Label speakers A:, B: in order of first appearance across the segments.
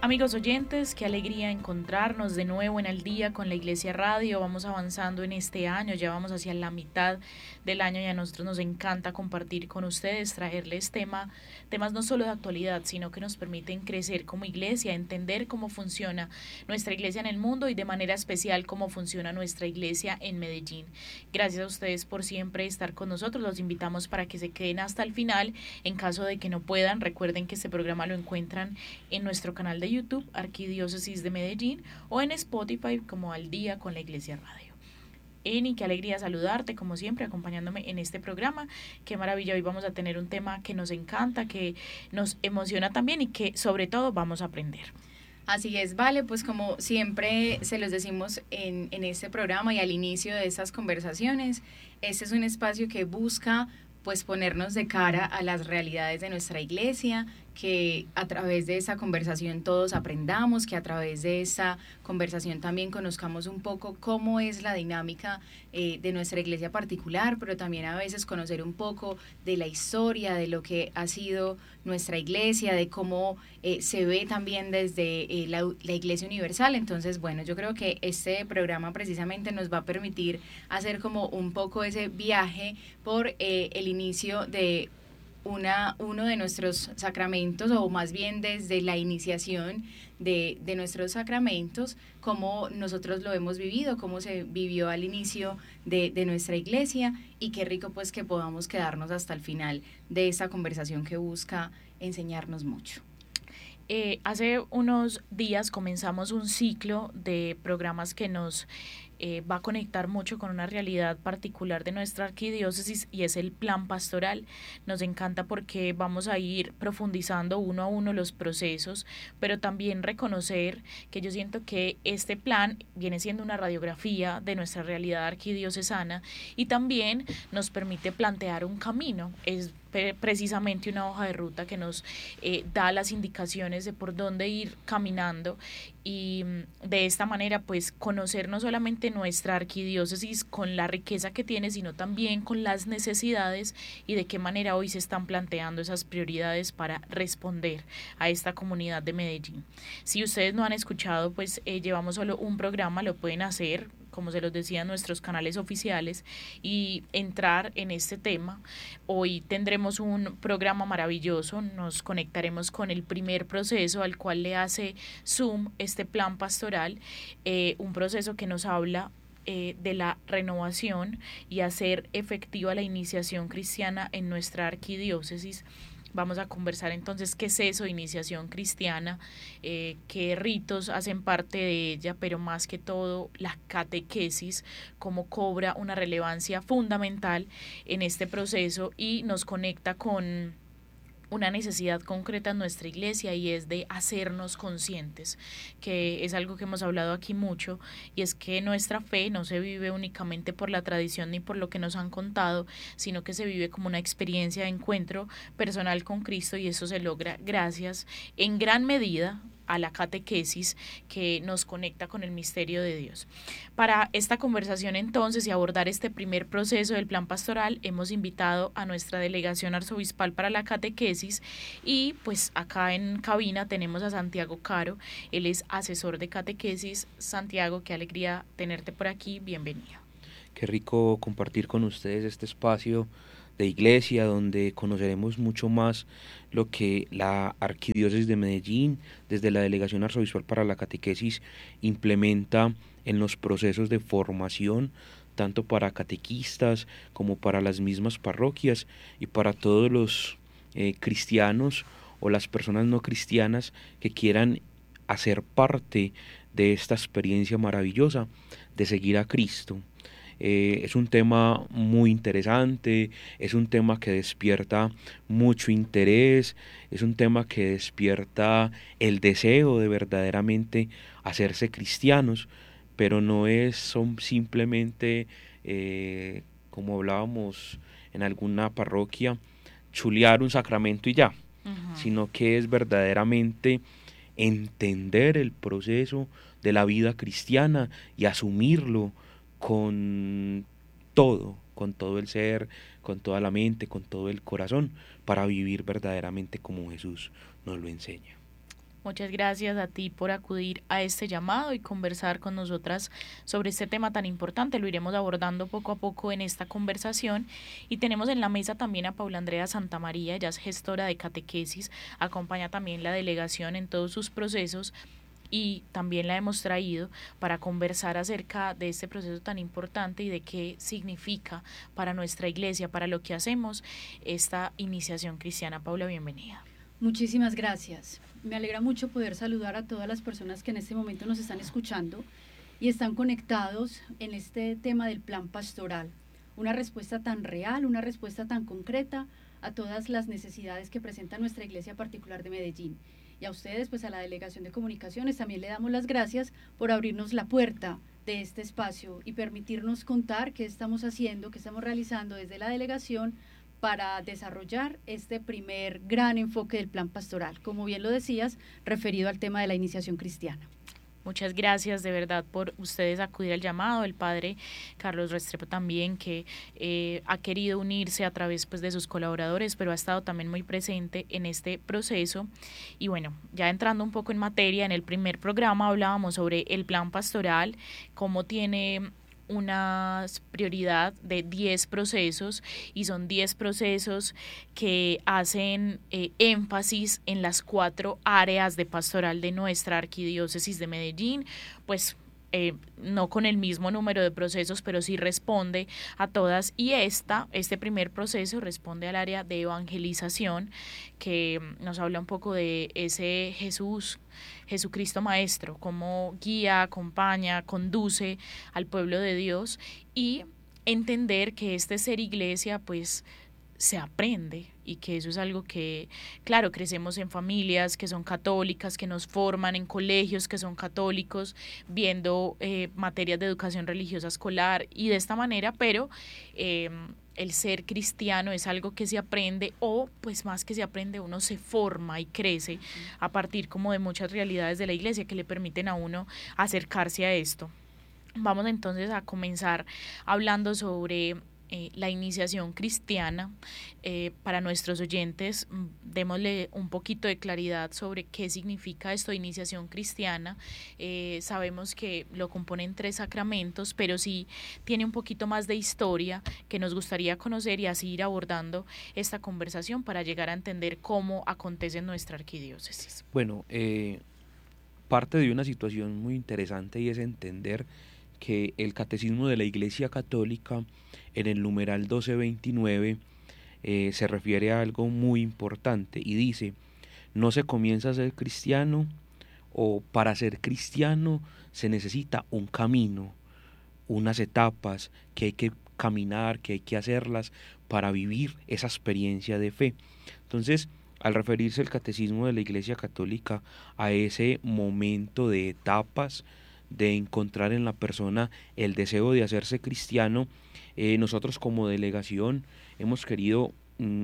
A: Amigos oyentes, qué alegría encontrarnos de nuevo en Al Día con la Iglesia Radio. Vamos avanzando en este año, ya vamos hacia la mitad del año y a nosotros nos encanta compartir con ustedes, traerles temas no solo de actualidad, sino que nos permiten crecer como iglesia, entender cómo funciona nuestra iglesia en el mundo y de manera especial cómo funciona nuestra iglesia en Medellín. Gracias a ustedes por siempre estar con nosotros. Los invitamos para que se queden hasta el final. En caso de que no puedan, recuerden que este programa lo encuentran en nuestro canal de YouTube, Arquidiócesis de Medellín, o en Spotify como Al Día con la Iglesia Radio. Eni, qué alegría saludarte, como siempre, acompañándome en este programa. Qué maravilla, hoy vamos a tener un tema que nos encanta, que nos emociona también y que sobre todo vamos a aprender.
B: Así es, vale, pues como siempre se los decimos en este programa y al inicio de estas conversaciones, este es un espacio que busca pues ponernos de cara a las realidades de nuestra iglesia, que a través de esa conversación todos aprendamos, que a través de esa conversación también conozcamos un poco cómo es la dinámica de nuestra iglesia particular, pero también a veces conocer un poco de la historia, de lo que ha sido nuestra iglesia, de cómo se ve también desde la Iglesia Universal. Entonces, bueno, yo creo que este programa precisamente nos va a permitir hacer como un poco ese viaje por el inicio de uno de nuestros sacramentos, o más bien desde la iniciación de nuestros sacramentos, cómo nosotros lo hemos vivido, cómo se vivió al inicio de nuestra iglesia, y qué rico pues que podamos quedarnos hasta el final de esta conversación que busca enseñarnos mucho.
A: Hace unos días comenzamos un ciclo de programas que nos va a conectar mucho con una realidad particular de nuestra arquidiócesis y es el plan pastoral. Nos encanta porque vamos a ir profundizando uno a uno los procesos, pero también reconocer que yo siento que este plan viene siendo una radiografía de nuestra realidad arquidiocesana y también nos permite plantear un camino. Es precisamente una hoja de ruta que nos da las indicaciones de por dónde ir caminando y de esta manera pues conocer no solamente nuestra arquidiócesis con la riqueza que tiene, sino también con las necesidades y de qué manera hoy se están planteando esas prioridades para responder a esta comunidad de Medellín. Si ustedes no han escuchado, pues llevamos solo un programa, lo pueden hacer como se los decía, en nuestros canales oficiales y entrar en este tema. Hoy tendremos un programa maravilloso, nos conectaremos con el primer proceso al cual le hace Zoom este plan pastoral, un proceso que nos habla de la renovación y hacer efectiva la iniciación cristiana en nuestra arquidiócesis. Vamos a conversar entonces qué es eso, iniciación cristiana, qué ritos hacen parte de ella, pero más que todo la catequesis, cómo cobra una relevancia fundamental en este proceso y nos conecta con una necesidad concreta en nuestra iglesia y es de hacernos conscientes, que es algo que hemos hablado aquí mucho, y es que nuestra fe no se vive únicamente por la tradición ni por lo que nos han contado, sino que se vive como una experiencia de encuentro personal con Cristo y eso se logra gracias en gran medida a la catequesis que nos conecta con el misterio de Dios. Para esta conversación entonces y abordar este primer proceso del plan pastoral hemos invitado a nuestra delegación arzobispal para la catequesis y pues acá en cabina tenemos a Santiago Caro, él es asesor de catequesis. Santiago, qué alegría tenerte por aquí, bienvenido.
C: Qué rico compartir con ustedes este espacio de iglesia donde conoceremos mucho más lo que la Arquidiócesis de Medellín, desde la Delegación Arzobispal para la Catequesis, implementa en los procesos de formación, tanto para catequistas como para las mismas parroquias y para todos los cristianos o las personas no cristianas que quieran hacer parte de esta experiencia maravillosa de seguir a Cristo. Es un tema muy interesante, es un tema que despierta mucho interés, es un tema que despierta el deseo de verdaderamente hacerse cristianos, pero no es son simplemente, como hablábamos en alguna parroquia, chulear un sacramento y ya, sino que es verdaderamente entender el proceso de la vida cristiana y asumirlo con con todo el ser, con toda la mente, con todo el corazón, para vivir verdaderamente como Jesús nos lo enseña.
A: Muchas gracias a ti por acudir a este llamado y conversar con nosotras sobre este tema tan importante. Lo iremos abordando poco a poco en esta conversación. Y tenemos en la mesa también a Paula Andrea Santamaría, ella es gestora de catequesis, acompaña también la delegación en todos sus procesos y también la hemos traído para conversar acerca de este proceso tan importante y de qué significa para nuestra iglesia, para lo que hacemos, esta iniciación cristiana. Paula, bienvenida.
D: Muchísimas gracias. Me alegra mucho poder saludar a todas las personas que en este momento nos están escuchando y están conectados en este tema del plan pastoral. Una respuesta tan real, una respuesta tan concreta a todas las necesidades que presenta nuestra Iglesia Particular de Medellín. Y a ustedes, pues a la Delegación de Comunicaciones, también le damos las gracias por abrirnos la puerta de este espacio y permitirnos contar qué estamos haciendo, qué estamos realizando desde la delegación para desarrollar este primer gran enfoque del plan pastoral, como bien lo decías, referido al tema de la iniciación cristiana.
A: Muchas gracias de verdad por ustedes acudir al llamado, el padre Carlos Restrepo también, que ha querido unirse a través pues de sus colaboradores, pero ha estado también muy presente en este proceso. Y bueno, ya entrando un poco en materia, en el primer programa hablábamos sobre el plan pastoral, cómo tiene una prioridad de 10 procesos y son 10 procesos que hacen énfasis en las 4 áreas de pastoral de nuestra arquidiócesis de Medellín, pues no con el mismo número de procesos, pero sí responde a todas y este primer proceso responde al área de evangelización que nos habla un poco de ese Jesucristo Maestro, cómo guía, acompaña, conduce al pueblo de Dios y entender que este ser iglesia pues se aprende y que eso es algo que, claro, crecemos en familias que son católicas, que nos forman en colegios que son católicos, viendo materias de educación religiosa escolar y de esta manera, pero el ser cristiano es algo que se aprende o pues más que se aprende, uno se forma y crece a partir como de muchas realidades de la iglesia que le permiten a uno acercarse a esto. Vamos entonces a comenzar hablando sobre la iniciación cristiana. Para nuestros oyentes, démosle un poquito de claridad sobre qué significa esto de iniciación cristiana. Sabemos que lo componen 3 sacramentos, pero sí tiene un poquito más de historia que nos gustaría conocer y así ir abordando esta conversación para llegar a entender cómo acontece en nuestra arquidiócesis.
C: Bueno, parte de una situación muy interesante y es entender que el Catecismo de la Iglesia Católica en el numeral 1229 se refiere a algo muy importante y dice: no se comienza a ser cristiano, o para ser cristiano se necesita un camino, unas etapas que hay que caminar, que hay que hacerlas para vivir esa experiencia de fe. Entonces, al referirse el Catecismo de la Iglesia Católica a ese momento de etapas, de encontrar en la persona el deseo de hacerse cristiano, nosotros como delegación hemos querido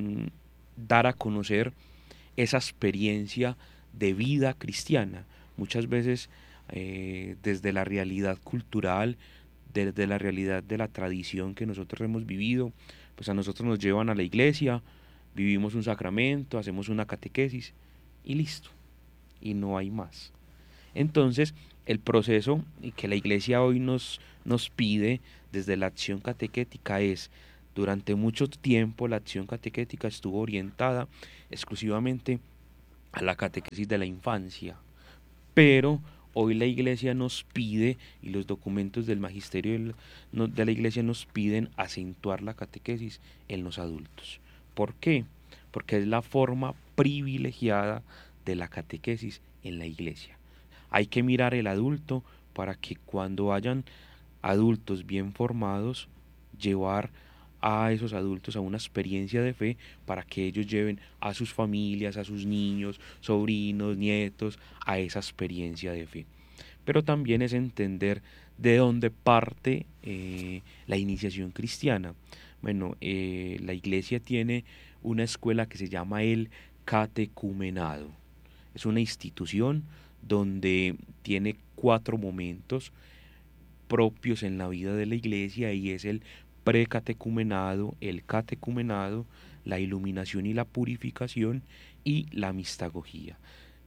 C: dar a conocer esa experiencia de vida cristiana, muchas veces desde la realidad cultural, desde la realidad de la tradición que nosotros hemos vivido, pues a nosotros nos llevan a la iglesia, vivimos un sacramento, hacemos una catequesis y listo, y no hay más. Entonces, el proceso que la iglesia hoy nos pide desde la acción catequética es: durante mucho tiempo la acción catequética estuvo orientada exclusivamente a la catequesis de la infancia, pero hoy la iglesia nos pide, y los documentos del magisterio de la iglesia nos piden acentuar la catequesis en los adultos. ¿Por qué? Porque es la forma privilegiada de la catequesis en la iglesia. Hay que mirar el adulto para que cuando hayan adultos bien formados, llevar a esos adultos a una experiencia de fe para que ellos lleven a sus familias, a sus niños, sobrinos, nietos, a esa experiencia de fe. Pero también es entender de dónde parte la iniciación cristiana. Bueno, la iglesia tiene una escuela que se llama el catecumenado. Es una institución donde tiene 4 momentos propios en la vida de la iglesia, y es el precatecumenado, el catecumenado, la iluminación y la purificación y la mistagogía.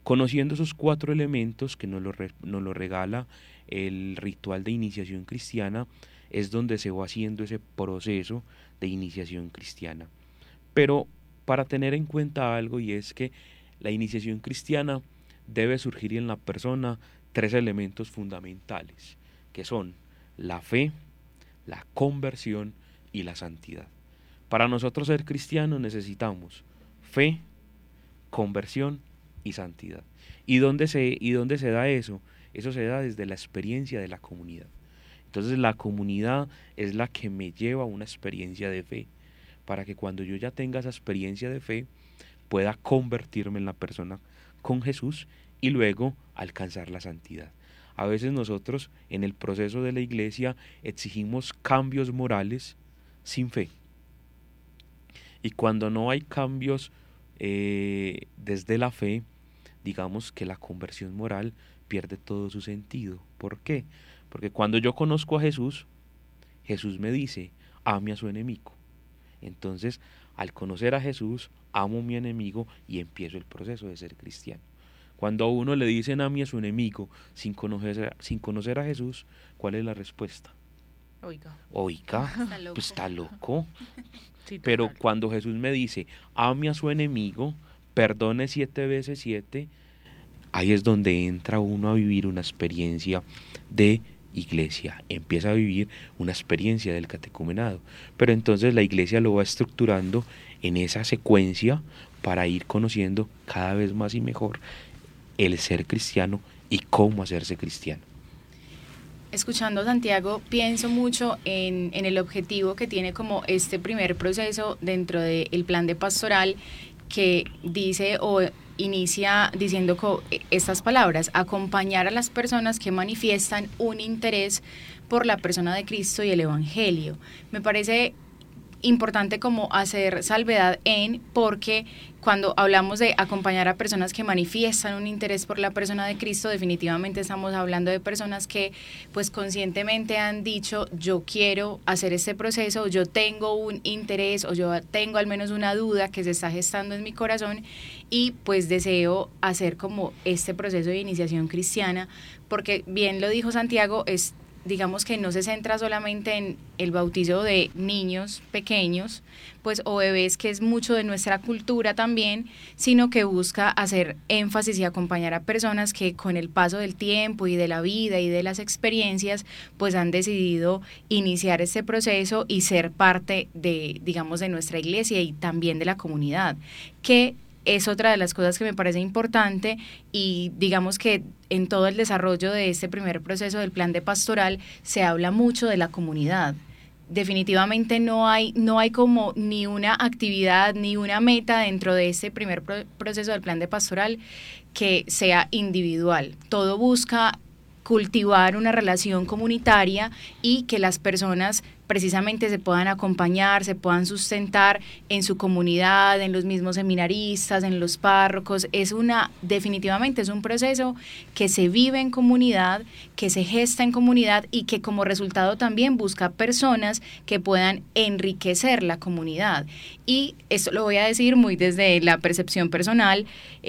C: Conociendo esos 4 elementos que nos lo regala el ritual de iniciación cristiana, es donde se va haciendo ese proceso de iniciación cristiana. Pero para tener en cuenta algo, y es que la iniciación cristiana debe surgir en la persona 3 elementos fundamentales, que son la fe, la conversión y la santidad. Para nosotros ser cristianos necesitamos fe, conversión y santidad. ¿Y dónde se da eso? Eso se da desde la experiencia de la comunidad. Entonces la comunidad es la que me lleva a una experiencia de fe, para que cuando yo ya tenga esa experiencia de fe, pueda convertirme en la persona con Jesús y luego alcanzar la santidad. A veces nosotros en el proceso de la iglesia exigimos cambios morales sin fe. Y cuando no hay cambios desde la fe, digamos que la conversión moral pierde todo su sentido. ¿Por qué? Porque cuando yo conozco a Jesús, Jesús me dice, ame a su enemigo. Entonces, al conocer a Jesús, amo a mi enemigo y empiezo el proceso de ser cristiano. Cuando a uno le dicen ame a su enemigo sin conocer a Jesús, ¿cuál es la respuesta? Oiga, pues está loco. Sí, pero cuando Jesús me dice, ame a su enemigo, perdone 7 veces 7, ahí es donde entra uno a vivir una experiencia de iglesia, empieza a vivir una experiencia del catecumenado. Pero entonces la iglesia lo va estructurando en esa secuencia para ir conociendo cada vez más y mejor el ser cristiano y cómo hacerse cristiano.
B: Escuchando a Santiago, pienso mucho en el objetivo que tiene como este primer proceso dentro del plan de pastoral, que dice o inicia diciendo estas palabras: acompañar a las personas que manifiestan un interés por la persona de Cristo y el Evangelio. Me parece importante como hacer salvedad porque cuando hablamos de acompañar a personas que manifiestan un interés por la persona de Cristo, definitivamente estamos hablando de personas que pues conscientemente han dicho, yo quiero hacer este proceso, yo tengo un interés o yo tengo al menos una duda que se está gestando en mi corazón y pues deseo hacer como este proceso de iniciación cristiana, porque bien lo dijo Santiago, digamos que no se centra solamente en el bautizo de niños pequeños, pues o bebés, que es mucho de nuestra cultura también, sino que busca hacer énfasis y acompañar a personas que con el paso del tiempo y de la vida y de las experiencias, pues han decidido iniciar este proceso y ser parte de, digamos, de nuestra iglesia y también de la comunidad, que es otra de las cosas que me parece importante. Y digamos que en todo el desarrollo de este primer proceso del plan de pastoral se habla mucho de la comunidad. Definitivamente no hay como ni una actividad ni una meta dentro de este primer proceso del plan de pastoral que sea individual. Todo busca cultivar una relación comunitaria y que las personas precisamente se puedan acompañar, se puedan sustentar en su comunidad, en los mismos seminaristas, en los párrocos. Definitivamente es un proceso que se vive en comunidad, que se gesta en comunidad y que como resultado también busca personas que puedan enriquecer la comunidad. Y esto lo voy a decir muy desde la percepción personal.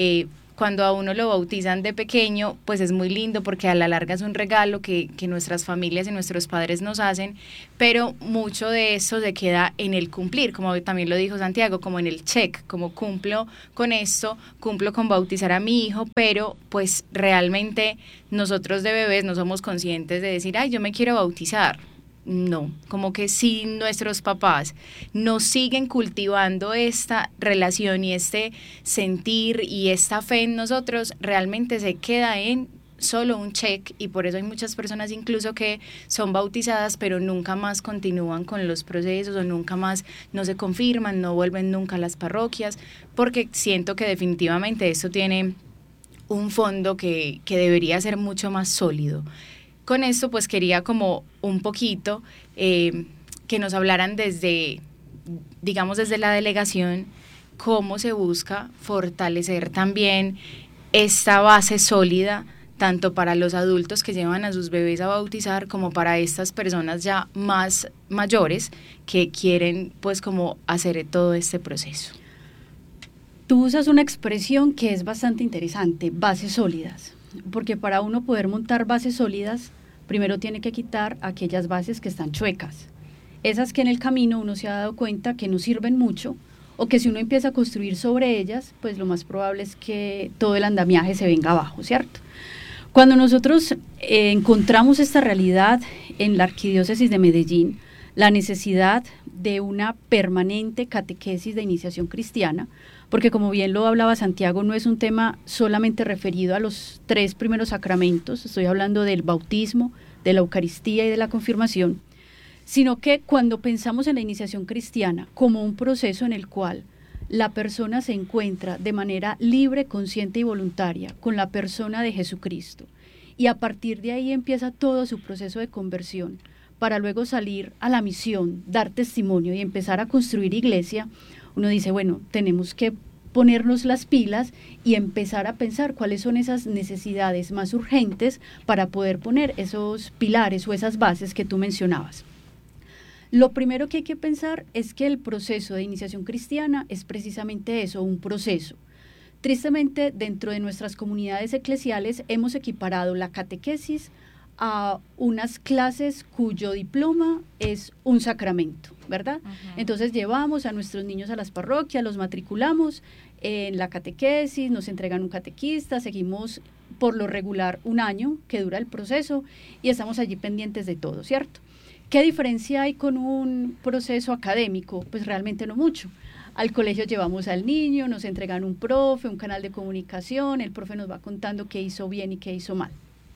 B: Cuando a uno lo bautizan de pequeño, pues es muy lindo porque a la larga es un regalo que nuestras familias y nuestros padres nos hacen, pero mucho de eso se queda en el cumplir, como también lo dijo Santiago, como en el check, como cumplo con esto, cumplo con bautizar a mi hijo, pero pues realmente nosotros de bebés no somos conscientes de decir, ay, yo me quiero bautizar. No, como que si nuestros papás nos siguen cultivando esta relación y este sentir y esta fe en nosotros, realmente se queda en solo un check, y por eso hay muchas personas incluso que son bautizadas pero nunca más continúan con los procesos o nunca más no se confirman, no vuelven nunca a las parroquias, porque siento que definitivamente esto tiene un fondo que debería ser mucho más sólido. Con esto pues quería como un poquito que nos hablaran desde la delegación, cómo se busca fortalecer también esta base sólida, tanto para los adultos que llevan a sus bebés a bautizar como para estas personas ya más mayores que quieren pues como hacer todo este proceso.
D: Tú usas una expresión que es bastante interesante, bases sólidas, porque para uno poder montar bases sólidas, primero tiene que quitar aquellas bases que están chuecas, esas que en el camino uno se ha dado cuenta que no sirven mucho, o que si uno empieza a construir sobre ellas, pues lo más probable es que todo el andamiaje se venga abajo, ¿cierto? Cuando nosotros encontramos esta realidad en la Arquidiócesis de Medellín, la necesidad de una permanente catequesis de iniciación cristiana, porque como bien lo hablaba Santiago, no es un tema solamente referido a los 3 primeros sacramentos, estoy hablando del bautismo, de la Eucaristía y de la confirmación, sino que cuando pensamos en la iniciación cristiana como un proceso en el cual la persona se encuentra de manera libre, consciente y voluntaria con la persona de Jesucristo, y a partir de ahí empieza todo su proceso de conversión, para luego salir a la misión, dar testimonio y empezar a construir iglesia, uno dice, bueno, tenemos que ponernos las pilas y empezar a pensar cuáles son esas necesidades más urgentes para poder poner esos pilares o esas bases que tú mencionabas. Lo primero que hay que pensar es que el proceso de iniciación cristiana es precisamente eso, un proceso. Tristemente, dentro de nuestras comunidades eclesiales hemos equiparado la catequesis a unas clases cuyo diploma es un sacramento, ¿verdad? Entonces llevamos a nuestros niños a las parroquias, los matriculamos en la catequesis, nos entregan un catequista, seguimos por lo regular un año que dura el proceso y estamos allí pendientes de todo, ¿cierto? ¿Qué diferencia hay con un proceso académico? Pues realmente no mucho. Al colegio llevamos al niño, nos entregan un profe, un canal de comunicación, el profe nos va contando qué hizo bien y qué hizo mal.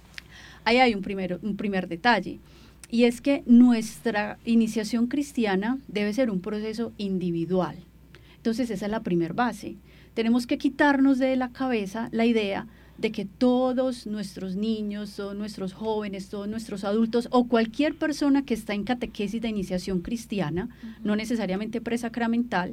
D: Ahí hay un primer detalle, y es que nuestra iniciación cristiana debe ser un proceso individual. Entonces esa es la primera base. Tenemos que quitarnos de la cabeza la idea de que todos nuestros niños, todos nuestros jóvenes, todos nuestros adultos o cualquier persona que está en catequesis de iniciación cristiana, no necesariamente presacramental,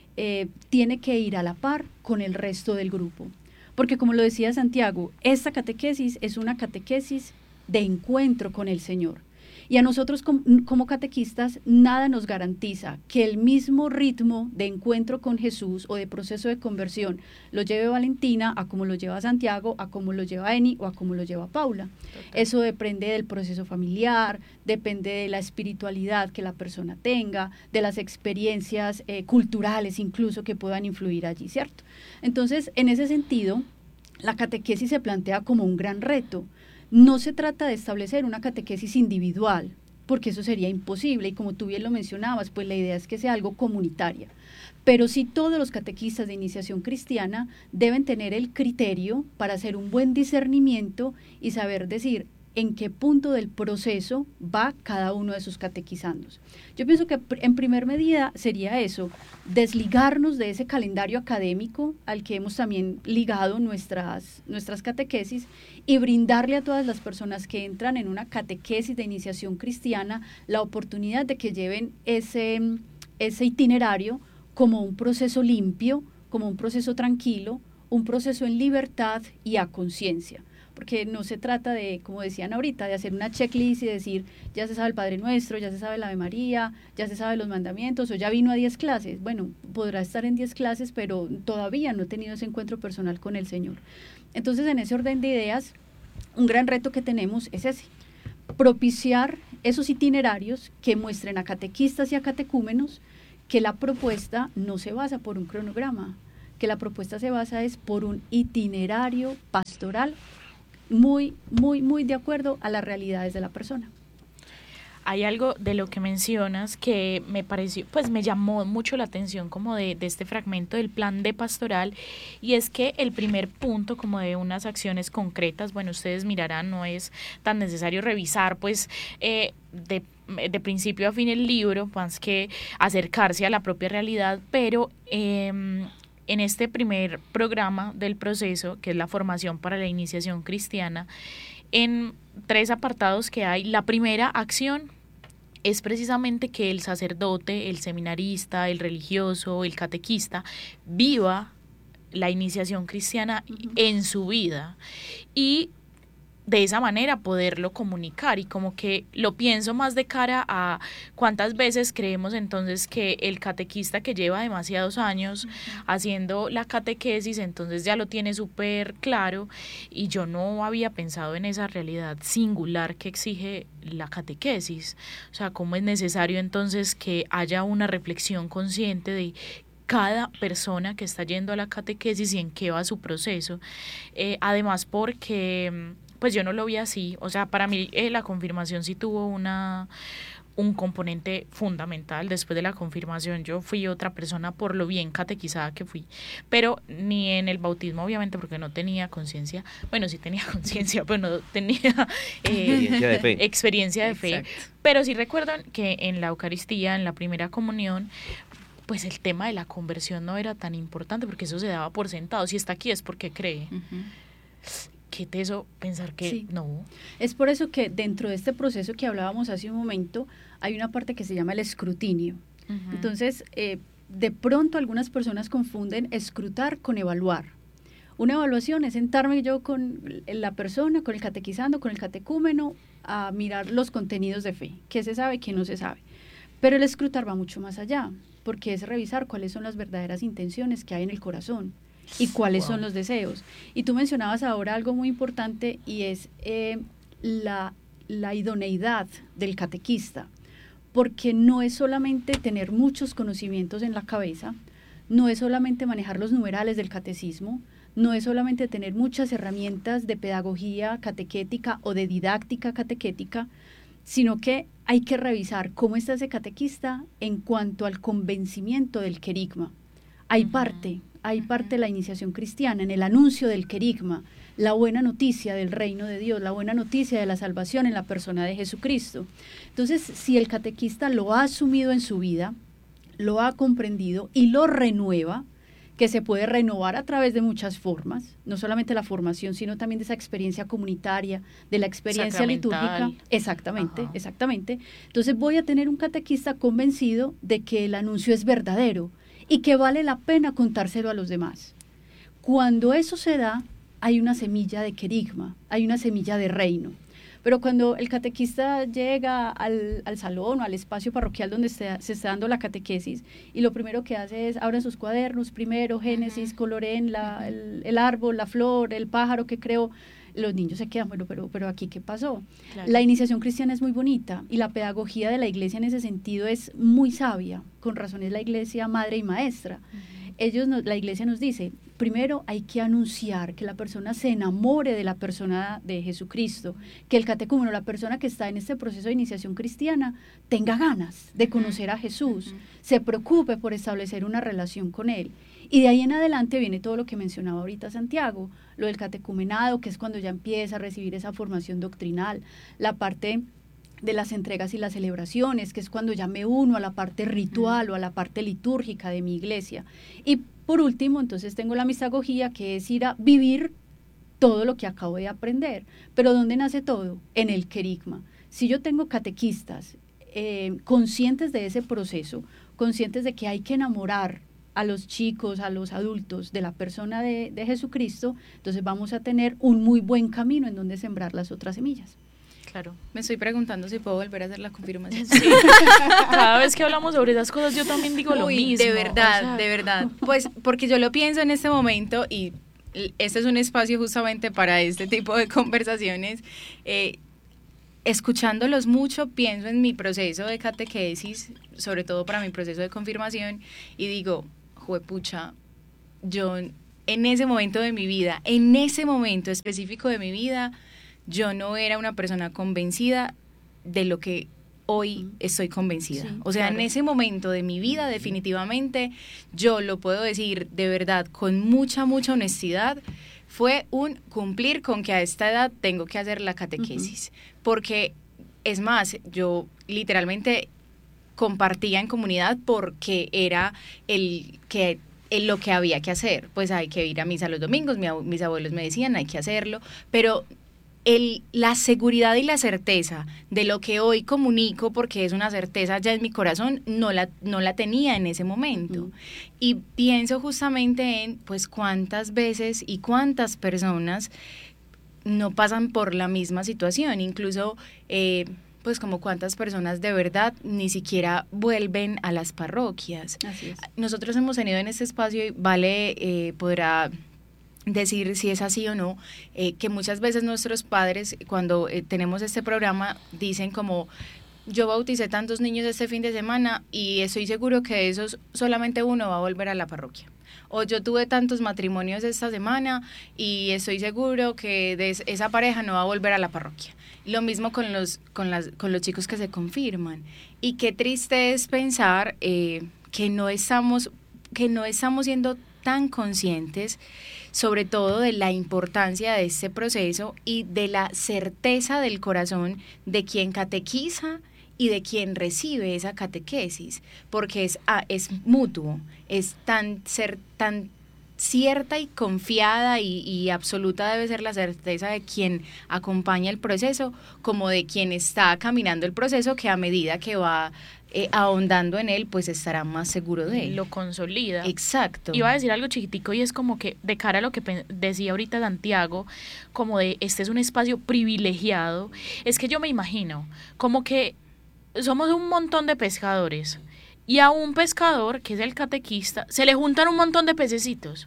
D: tiene que ir a la par con el resto del grupo. Porque como lo decía Santiago, esta catequesis es una catequesis de encuentro con el Señor. Y a nosotros como catequistas nada nos garantiza que el mismo ritmo de encuentro con Jesús o de proceso de conversión lo lleve Valentina a como lo lleva Santiago, a como lo lleva Eni o a como lo lleva Paula. Total. Eso depende del proceso familiar, depende de la espiritualidad que la persona tenga, de las experiencias culturales incluso que puedan influir allí, ¿cierto? Entonces, en ese sentido, la catequesis se plantea como un gran reto. No se trata de establecer una catequesis individual, porque eso sería imposible, y como tú bien lo mencionabas, pues la idea es que sea algo comunitaria. Pero sí todos los catequistas de iniciación cristiana deben tener el criterio para hacer un buen discernimiento y saber decir en qué punto del proceso va cada uno de sus catequizandos. Yo pienso que en primer medida sería eso, desligarnos de ese calendario académico al que hemos también ligado nuestras catequesis y brindarle a todas las personas que entran en una catequesis de iniciación cristiana la oportunidad de que lleven ese itinerario como un proceso limpio, como un proceso tranquilo, un proceso en libertad y a conciencia. Porque no se trata de, como decían ahorita, de hacer una checklist y decir, ya se sabe el Padre Nuestro, ya se sabe la Ave María, ya se sabe los mandamientos, o ya vino a 10 clases. Bueno, podrá estar en 10 clases, pero todavía no he tenido ese encuentro personal con el Señor. Entonces, en ese orden de ideas, un gran reto que tenemos es ese, propiciar esos itinerarios que muestren a catequistas y a catecúmenos que la propuesta no se basa por un cronograma, que la propuesta se basa es por un itinerario pastoral muy de acuerdo a las realidades de la persona.
A: Hay algo de lo que mencionas que me pareció, pues me llamó mucho la atención como de este fragmento del plan de pastoral, y es que el primer punto como de unas acciones concretas, bueno, ustedes mirarán, no es tan necesario revisar pues de principio a fin el libro, más que acercarse a la propia realidad, pero en este primer programa del proceso, que es la formación para la iniciación cristiana, en 3 apartados que hay, la primera acción es precisamente que el sacerdote, el seminarista, el religioso, el catequista, viva la iniciación cristiana en su vida. Y de esa manera poderlo comunicar, y como que lo pienso más de cara a cuántas veces creemos entonces que el catequista que lleva demasiados años haciendo la catequesis entonces ya lo tiene súper claro, y yo no había pensado en esa realidad singular que exige la catequesis. O sea, cómo es necesario entonces que haya una reflexión consciente de cada persona que está yendo a la catequesis y en qué va su proceso. Además porque pues yo no lo vi así. O sea, para mí la confirmación sí tuvo un componente fundamental. Después de la confirmación yo fui otra persona por lo bien catequizada que fui, pero ni en el bautismo obviamente, porque no tenía conciencia, bueno, sí tenía conciencia, pero no tenía experiencia de fe. Pero sí recuerdo que en la Eucaristía, en la primera comunión, pues el tema de la conversión no era tan importante, porque eso se daba por sentado. Si está aquí es porque cree. Qué teso pensar que sí. No.
D: Es por eso que dentro de este proceso que hablábamos hace un momento, hay una parte que se llama el escrutinio. Entonces, de pronto algunas personas confunden escrutar con evaluar. Una evaluación es sentarme yo con la persona, con el catequizando, con el catecúmeno, a mirar los contenidos de fe, qué se sabe, qué no se sabe. Pero el escrutar va mucho más allá, porque es revisar cuáles son las verdaderas intenciones que hay en el corazón y cuáles son los deseos. Y tú mencionabas ahora algo muy importante, y es la idoneidad del catequista, porque no es solamente tener muchos conocimientos en la cabeza, no es solamente manejar los numerales del catecismo, no es solamente tener muchas herramientas de pedagogía catequética o de didáctica catequética, sino que hay que revisar cómo está ese catequista en cuanto al convencimiento del querigma. Hay parte de la iniciación cristiana en el anuncio del querigma, la buena noticia del reino de Dios, la buena noticia de la salvación en la persona de Jesucristo. Entonces, si el catequista lo ha asumido en su vida, lo ha comprendido y lo renueva, que se puede renovar a través de muchas formas, no solamente la formación, sino también de esa experiencia comunitaria, de la experiencia litúrgica. Exactamente. Entonces voy a tener un catequista convencido de que el anuncio es verdadero y que vale la pena contárselo a los demás. Cuando eso se da, hay una semilla de querigma, hay una semilla de reino. Pero cuando el catequista llega al salón o al espacio parroquial donde se está dando la catequesis, y lo primero que hace es abren sus cuadernos, primero Génesis, coloreen el árbol, la flor, el pájaro que creó, los niños se quedan, bueno, pero aquí ¿qué pasó? Claro. La iniciación cristiana es muy bonita y la pedagogía de la iglesia en ese sentido es muy sabia, con razón es la iglesia madre y maestra. La iglesia nos dice, primero hay que anunciar, que la persona se enamore de la persona de Jesucristo, que el catecúmeno, la persona que está en este proceso de iniciación cristiana, tenga ganas de conocer a Jesús, se preocupe por establecer una relación con Él. Y de ahí en adelante viene todo lo que mencionaba ahorita Santiago, lo del catecumenado, que es cuando ya empieza a recibir esa formación doctrinal, la parte de las entregas y las celebraciones, que es cuando ya me uno a la parte ritual o a la parte litúrgica de mi iglesia. Y por último, entonces tengo la mistagogía, que es ir a vivir todo lo que acabo de aprender. Pero ¿dónde nace todo? En el querigma. Si yo tengo catequistas conscientes de ese proceso, conscientes de que hay que enamorar a los chicos, a los adultos de la persona de Jesucristo, entonces vamos a tener un muy buen camino en donde sembrar las otras semillas.
B: Claro. Me estoy preguntando si puedo volver a hacer la confirmación.
A: Sí. Cada vez que hablamos sobre esas cosas yo también digo lo mismo.
B: De verdad. Pues porque yo lo pienso en este momento, y este es un espacio justamente para este tipo de conversaciones. Escuchándolos mucho, pienso en mi proceso de catequesis, sobre todo para mi proceso de confirmación, y digo, juepucha, yo en ese momento de mi vida, en ese momento específico de mi vida, yo no era una persona convencida de lo que hoy estoy convencida. Sí, o sea, claro. En ese momento de mi vida, definitivamente, yo lo puedo decir de verdad, con mucha honestidad, fue un cumplir con que a esta edad tengo que hacer la catequesis. Porque, es más, yo literalmente compartía en comunidad porque era lo que había que hacer. Pues hay que ir a misa los domingos, mis abuelos me decían, hay que hacerlo, pero la seguridad y la certeza de lo que hoy comunico, porque es una certeza ya en mi corazón, no la tenía en ese momento. Y pienso justamente en, pues, cuántas veces y cuántas personas no pasan por la misma situación, incluso pues como cuántas personas de verdad ni siquiera vuelven a las parroquias.
D: Así es.
B: Nosotros hemos tenido en este espacio, y Vale podrá decir si es así o no, que muchas veces nuestros padres cuando tenemos este programa dicen como: yo bauticé tantos niños este fin de semana y estoy seguro que de esos solamente uno va a volver a la parroquia. O yo tuve tantos matrimonios esta semana y estoy seguro que de esa pareja no va a volver a la parroquia. Lo mismo con los chicos que se confirman. Y qué triste es pensar que no estamos siendo tan conscientes, sobre todo de la importancia de este proceso y de la certeza del corazón de quien catequiza y de quien recibe esa catequesis, porque es mutuo, es tan cierta y confiada y absoluta debe ser la certeza de quien acompaña el proceso como de quien está caminando el proceso, que a medida que va ahondando en él, pues estará más seguro de él.
A: Lo consolida.
B: Exacto.
A: Iba a decir algo chiquitico y es como que de cara a lo que decía ahorita Santiago, como de este es un espacio privilegiado, es que yo me imagino como que somos un montón de pescadores y a un pescador, que es el catequista, se le juntan un montón de pececitos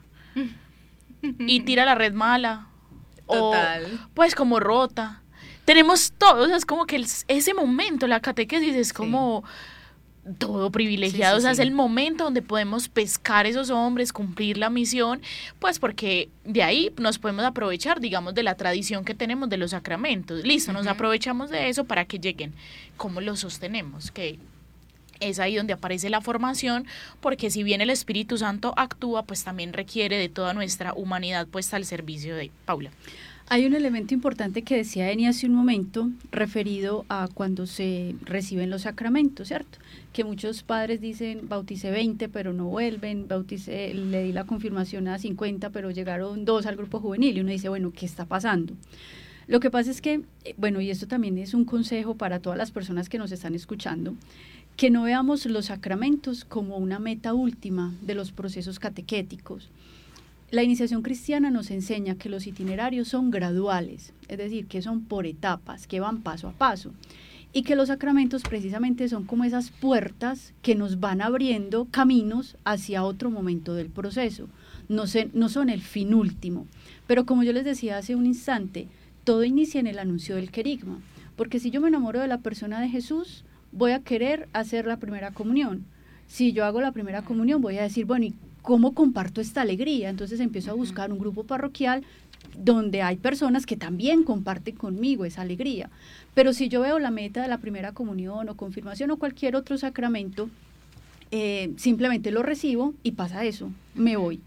A: y tira la red mala.
B: Total.
A: O pues como rota. Tenemos todo, o sea, es como que ese momento, la catequesis es como todo privilegiado, o sea, es el momento donde podemos pescar esos hombres, cumplir la misión, pues porque de ahí nos podemos aprovechar, digamos, de la tradición que tenemos de los sacramentos. Listo, nos aprovechamos de eso para que lleguen. ¿Cómo lo sostenemos? Que es ahí donde aparece la formación, porque si bien el Espíritu Santo actúa, pues también requiere de toda nuestra humanidad puesta al servicio de Paula.
D: Hay un elemento importante que decía Eni hace un momento, referido a cuando se reciben los sacramentos, ¿cierto? Que muchos padres dicen, bauticé 20, pero no vuelven, le di la confirmación a 50, pero llegaron 2 al grupo juvenil, y uno dice, bueno, ¿qué está pasando? Lo que pasa es que, bueno, y esto también es un consejo para todas las personas que nos están escuchando, que no veamos los sacramentos como una meta última de los procesos catequéticos. La iniciación cristiana nos enseña que los itinerarios son graduales, es decir, que son por etapas, que van paso a paso, y que los sacramentos precisamente son como esas puertas que nos van abriendo caminos hacia otro momento del proceso, no son el fin último. Pero como yo les decía hace un instante, todo inicia en el anuncio del querigma, porque si yo me enamoro de la persona de Jesús, voy a querer hacer la primera comunión. Si yo hago la primera comunión, voy a decir, bueno, ¿y cómo comparto esta alegría? Entonces empiezo a buscar un grupo parroquial donde hay personas que también comparten conmigo esa alegría. Pero si yo veo la meta de la primera comunión o confirmación o cualquier otro sacramento, simplemente lo recibo y pasa eso, me voy.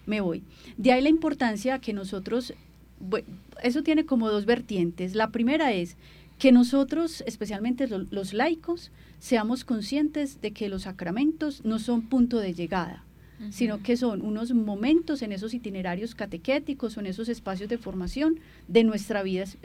D: De ahí la importancia que nosotros, eso tiene como 2 vertientes. La primera es que nosotros, especialmente los laicos, seamos conscientes de que los sacramentos no son punto de llegada, sino que son unos momentos en esos itinerarios catequéticos o en esos espacios de formación de nuestra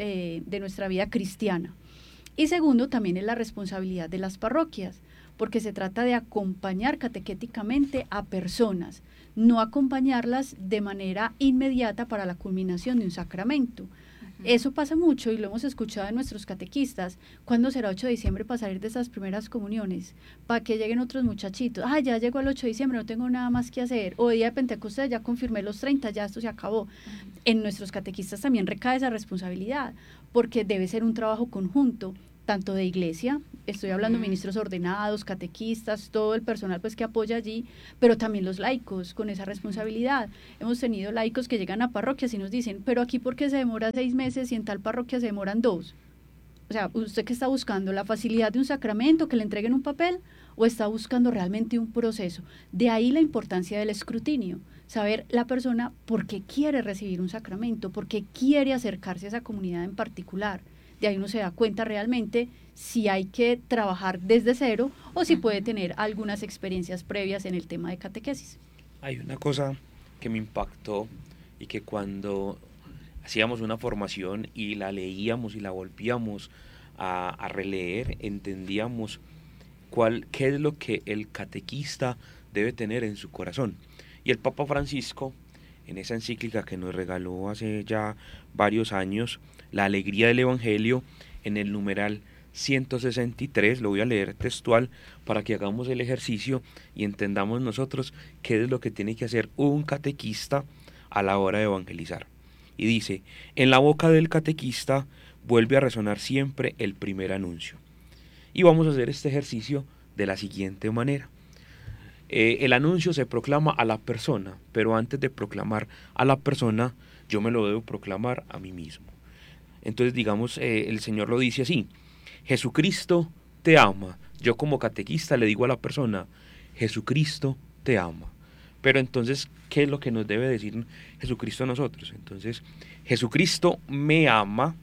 D: vida cristiana. Y segundo, también es la responsabilidad de las parroquias, porque se trata de acompañar catequéticamente a personas, no acompañarlas de manera inmediata para la culminación de un sacramento. Eso pasa mucho y lo hemos escuchado en nuestros catequistas. ¿Cuándo será 8 de diciembre para salir de esas primeras comuniones? Para que lleguen otros muchachitos. Ya llegó el 8 de diciembre, no tengo nada más que hacer. O día de Pentecostés, ya confirmé los 30, ya esto se acabó. En nuestros catequistas también recae esa responsabilidad, porque debe ser un trabajo conjunto, tanto de iglesia, estoy hablando ministros ordenados, catequistas, todo el personal pues que apoya allí, pero también los laicos con esa responsabilidad. Hemos tenido laicos que llegan a parroquias y nos dicen, pero aquí ¿por qué se demora 6 meses y en tal parroquia se demoran 2? O sea, ¿usted qué está buscando? ¿La facilidad de un sacramento, que le entreguen un papel? ¿O está buscando realmente un proceso? De ahí la importancia del escrutinio, saber la persona por qué quiere recibir un sacramento, por qué quiere acercarse a esa comunidad en particular. De ahí uno se da cuenta realmente si hay que trabajar desde cero o si puede tener algunas experiencias previas en el tema de catequesis.
C: Hay una cosa que me impactó y que cuando hacíamos una formación y la leíamos y la volvíamos a releer, entendíamos qué es lo que el catequista debe tener en su corazón. Y el Papa Francisco en esa encíclica que nos regaló hace ya varios años, La alegría del Evangelio, en el numeral 163, lo voy a leer textual para que hagamos el ejercicio y entendamos nosotros qué es lo que tiene que hacer un catequista a la hora de evangelizar. Y dice: en la boca del catequista vuelve a resonar siempre el primer anuncio. Y vamos a hacer este ejercicio de la siguiente manera. El anuncio se proclama a la persona, pero antes de proclamar a la persona, yo me lo debo proclamar a mí mismo. Entonces, digamos, el Señor lo dice así: Jesucristo te ama. Yo como catequista le digo a la persona: Jesucristo te ama. Pero entonces, ¿qué es lo que nos debe decir Jesucristo a nosotros? Entonces, Jesucristo me ama,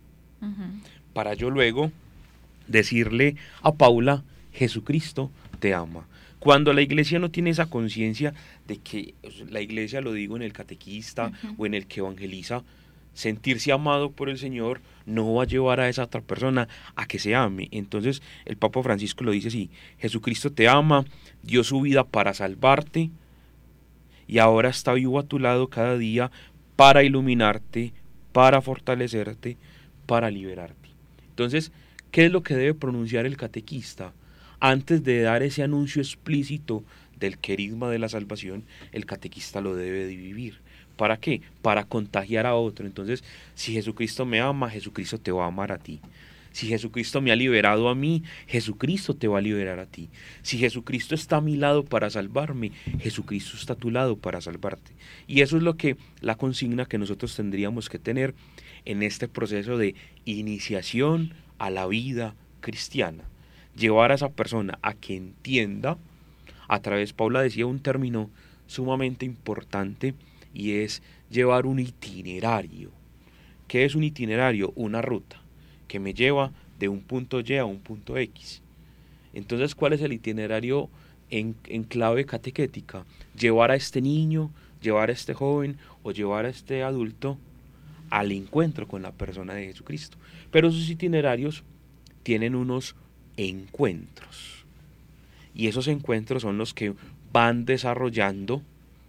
C: para yo luego decirle a Paula: Jesucristo te ama. Cuando la iglesia no tiene esa conciencia de que la iglesia, lo digo en el catequista o en el que evangeliza, sentirse amado por el Señor no va a llevar a esa otra persona a que se ame. Entonces el Papa Francisco lo dice así: Jesucristo te ama, dio su vida para salvarte y ahora está vivo a tu lado cada día para iluminarte, para fortalecerte, para liberarte. Entonces, ¿qué es lo que debe pronunciar el catequista? Antes de dar ese anuncio explícito del querigma de la salvación, el catequista lo debe de vivir. ¿Para qué? Para contagiar a otro. Entonces, si Jesucristo me ama, Jesucristo te va a amar a ti. Si Jesucristo me ha liberado a mí, Jesucristo te va a liberar a ti. Si Jesucristo está a mi lado para salvarme, Jesucristo está a tu lado para salvarte. Y eso es lo que la consigna que nosotros tendríamos que tener en este proceso de iniciación a la vida cristiana. Llevar a esa persona a que entienda, a través, Paula decía un término sumamente importante, y es llevar un itinerario. ¿Qué es un itinerario? Una ruta que me lleva de un punto Y a un punto X. Entonces, ¿cuál es el itinerario en clave catequética? Llevar a este niño, llevar a este joven o llevar a este adulto al encuentro con la persona de Jesucristo. Pero esos itinerarios tienen unos encuentros, y esos encuentros son los que van desarrollando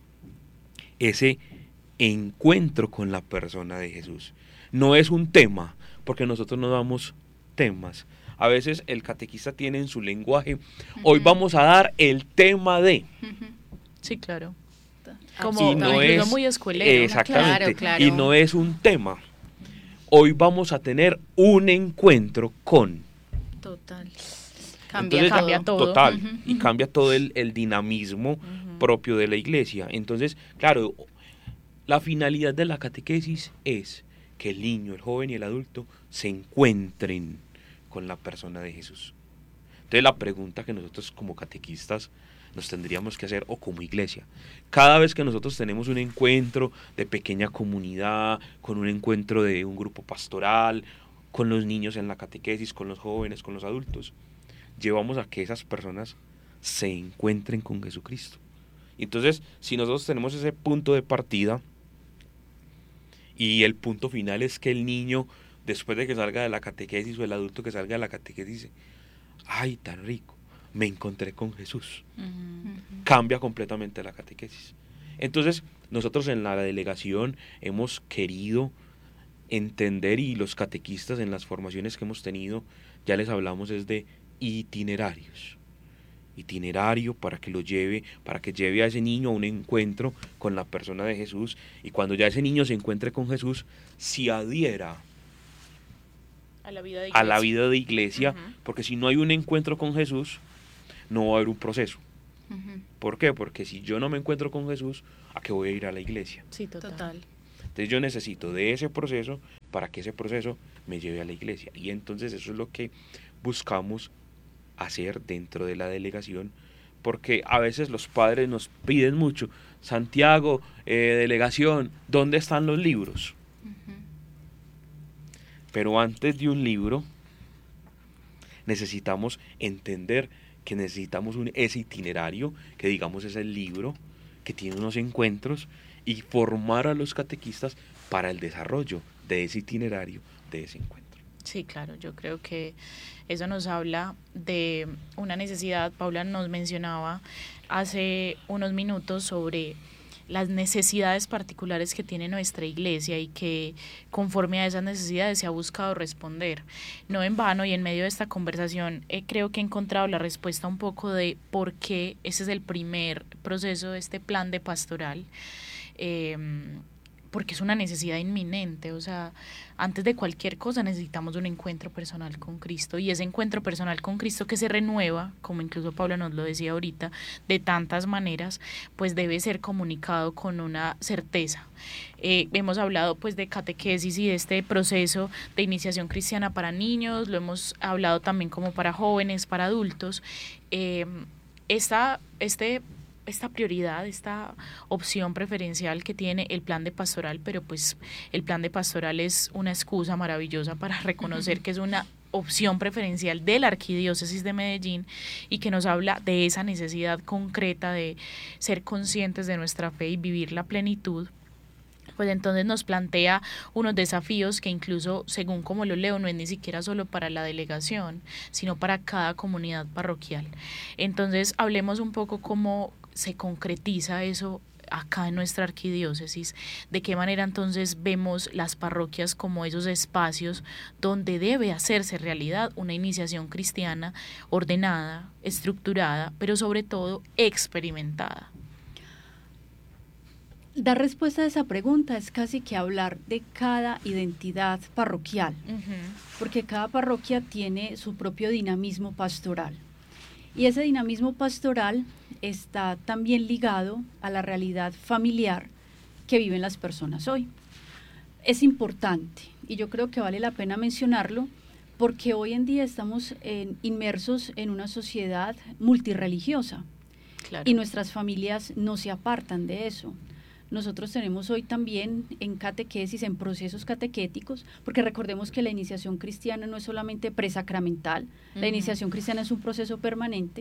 C: ese encuentro con la persona de Jesús. No es un tema, porque nosotros no damos temas. A veces el catequista tiene en su lenguaje: hoy vamos a dar el tema de.
A: Sí, claro.
B: Como
C: no es
A: muy escuelero.
C: exactamente,
B: Claro.
C: y no es un tema. Hoy vamos a tener un encuentro con.
B: Total.
C: Entonces,
A: cambia todo.
C: Total, y cambia todo el dinamismo propio de la iglesia. Entonces, claro, la finalidad de la catequesis es que el niño, el joven y el adulto se encuentren con la persona de Jesús. Entonces, la pregunta que nosotros como catequistas nos tendríamos que hacer, o como iglesia, cada vez que nosotros tenemos un encuentro de pequeña comunidad, con un encuentro de un grupo pastoral, con los niños en la catequesis, con los jóvenes, con los adultos, llevamos a que esas personas se encuentren con Jesucristo. Entonces, si nosotros tenemos ese punto de partida y el punto final es que el niño, después de que salga de la catequesis, o el adulto que salga de la catequesis, dice: ¡ay, tan rico! Me encontré con Jesús. Cambia completamente la catequesis. Entonces, nosotros en la delegación hemos querido entender, y los catequistas en las formaciones que hemos tenido, ya les hablamos es de itinerarios. Itinerario para que lleve a ese niño a un encuentro con la persona de Jesús, y cuando ya ese niño se encuentre con Jesús, se adhiera
A: a la vida de
C: iglesia. A la vida de iglesia, porque si no hay un encuentro con Jesús, no va a haber un proceso. ¿Por qué? Porque si yo no me encuentro con Jesús, ¿a qué voy a ir a la iglesia?
A: Sí, total.
C: Entonces yo necesito de ese proceso para que ese proceso me lleve a la iglesia. Y entonces eso es lo que buscamos hacer dentro de la delegación, porque a veces los padres nos piden mucho: Santiago, delegación, ¿dónde están los libros? Pero antes de un libro necesitamos entender que necesitamos ese itinerario, que digamos es el libro, que tiene unos encuentros, y formar a los catequistas para el desarrollo de ese itinerario, de ese encuentro.
A: Sí, claro, yo creo que eso nos habla de una necesidad. Paula nos mencionaba hace unos minutos sobre las necesidades particulares que tiene nuestra iglesia y que conforme a esas necesidades se ha buscado responder. No en vano, y en medio de esta conversación creo que he encontrado la respuesta un poco de por qué ese es el primer proceso de este plan de pastoral, porque es una necesidad inminente. O sea, antes de cualquier cosa necesitamos un encuentro personal con Cristo, y ese encuentro personal con Cristo, que se renueva, como incluso Paula nos lo decía ahorita, de tantas maneras, pues debe ser comunicado con una certeza. Hemos hablado pues de catequesis y de este proceso de iniciación cristiana para niños, lo hemos hablado también como para jóvenes, para adultos. Esta prioridad, esta opción preferencial que tiene el plan de pastoral, pero pues el plan de pastoral es una excusa maravillosa para reconocer que es una opción preferencial de la Arquidiócesis de Medellín, y que nos habla de esa necesidad concreta de ser conscientes de nuestra fe y vivir la plenitud. Pues entonces nos plantea unos desafíos que incluso, según como lo leo, no es ni siquiera solo para la delegación, sino para cada comunidad parroquial. Entonces hablemos un poco cómo se concretiza eso acá en nuestra arquidiócesis, de qué manera entonces vemos las parroquias como esos espacios donde debe hacerse realidad una iniciación cristiana ordenada, estructurada, pero sobre todo experimentada.
D: Dar respuesta a esa pregunta es casi que hablar de cada identidad parroquial, porque cada parroquia tiene su propio dinamismo pastoral. Y ese dinamismo pastoral está también ligado a la realidad familiar que viven las personas hoy. Es importante, y yo creo que vale la pena mencionarlo, porque hoy en día estamos inmersos en una sociedad multirreligiosa. Claro. Y nuestras familias no se apartan de eso. Nosotros tenemos hoy también en catequesis, en procesos catequéticos, porque recordemos que la iniciación cristiana no es solamente presacramental, la iniciación cristiana es un proceso permanente.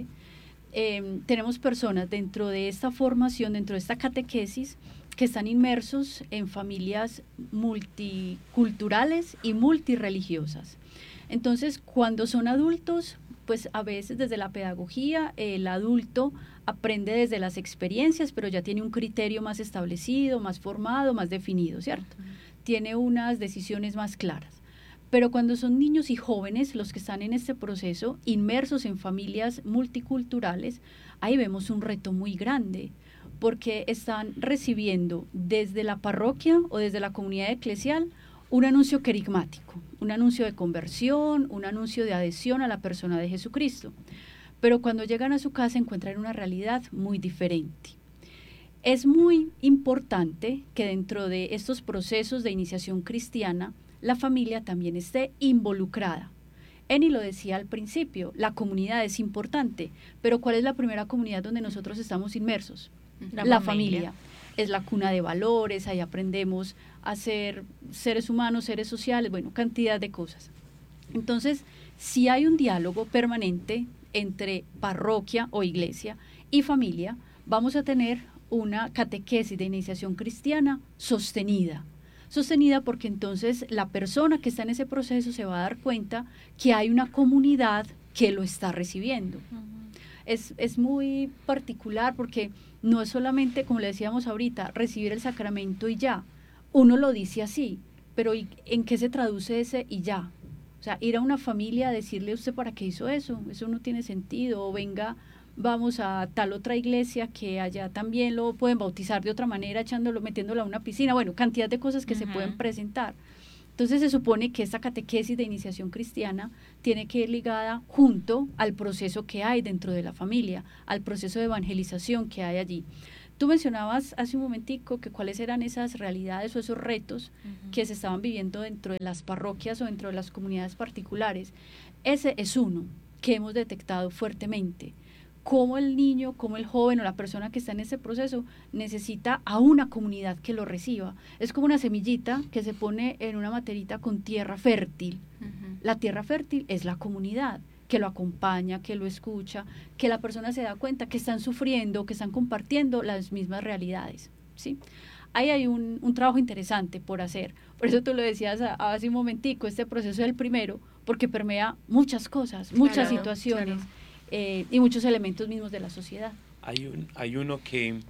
D: Tenemos personas dentro de esta formación, dentro de esta catequesis, que están inmersos en familias multiculturales y multireligiosas. Entonces, cuando son adultos, pues a veces desde la pedagogía, el adulto aprende desde las experiencias, pero ya tiene un criterio más establecido, más formado, más definido, ¿cierto? Tiene unas decisiones más claras. Pero cuando son niños y jóvenes los que están en este proceso, inmersos en familias multiculturales, ahí vemos un reto muy grande, porque están recibiendo desde la parroquia o desde la comunidad eclesial un anuncio querigmático, un anuncio de conversión, un anuncio de adhesión a la persona de Jesucristo. Pero cuando llegan a su casa encuentran una realidad muy diferente. Es muy importante que dentro de estos procesos de iniciación cristiana, la familia también esté involucrada. Eni lo decía al principio, la comunidad es importante, pero ¿cuál es la primera comunidad donde nosotros estamos inmersos? La familia. Es la cuna de valores, ahí aprendemos a ser seres humanos, seres sociales, bueno, cantidad de cosas. Entonces, si hay un diálogo permanente entre parroquia o iglesia y familia, vamos a tener una catequesis de iniciación cristiana sostenida porque entonces la persona que está en ese proceso se va a dar cuenta que hay una comunidad que lo está recibiendo. Es muy particular porque no es solamente, como le decíamos ahorita, recibir el sacramento y ya. Uno lo dice así, pero ¿en qué se traduce ese y ya? O sea, ir a una familia a decirle a usted para qué hizo eso no tiene sentido, o venga, vamos a tal otra iglesia que allá también lo pueden bautizar de otra manera, metiéndolo a una piscina, bueno, cantidad de cosas que se pueden presentar. Entonces se supone que esta catequesis de iniciación cristiana tiene que ir ligada junto al proceso que hay dentro de la familia, al proceso de evangelización que hay allí. Tú mencionabas hace un momentico que cuáles eran esas realidades o esos retos que se estaban viviendo dentro de las parroquias o dentro de las comunidades particulares. Ese es uno que hemos detectado fuertemente. Cómo el niño, cómo el joven o la persona que está en ese proceso necesita a una comunidad que lo reciba. Es como una semillita que se pone en una materita con tierra fértil. La tierra fértil es la comunidad que lo acompaña, que lo escucha, que la persona se da cuenta que están sufriendo, que están compartiendo las mismas realidades, ¿sí? Ahí hay un trabajo interesante por hacer. Por eso tú lo decías hace un momentico, este proceso es el primero, porque permea muchas cosas, muchas situaciones y muchos elementos mismos de la sociedad.
C: Hay uno que